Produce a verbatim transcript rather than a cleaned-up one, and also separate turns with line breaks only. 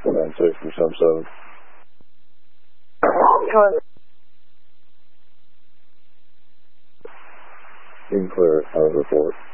one nine six from seven seven.
Hello.
You can clear it out of the report.